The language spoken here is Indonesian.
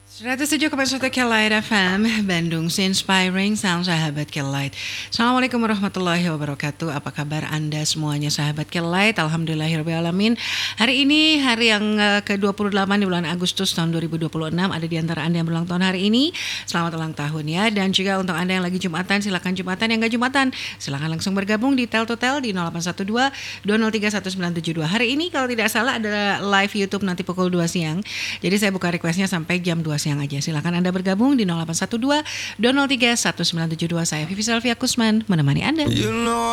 107,1 Kelight FM Bandung, Inspiring Sound sahabat Kelight. Assalamualaikum warahmatullahi wabarakatuh. Apa kabar Anda semuanya sahabat Kelight? Alhamdulillahirrahmanirrahim. Hari ini hari yang ke-28 di bulan Agustus tahun 2026. Ada di antara Anda yang berulang tahun hari ini, selamat ulang tahun ya. Dan juga untuk Anda yang lagi Jumatan, silakan Jumatan. Yang gak Jumatan, silakan langsung bergabung di Tel to Tel di 0812 203 1972. Hari ini kalau tidak salah ada live YouTube nanti pukul 2 siang. Jadi saya buka requestnya sampai jam 2 siang aja. Silakan Anda bergabung di 0812 203 1972. Saya Vivi Selvia Kusman menemani Anda.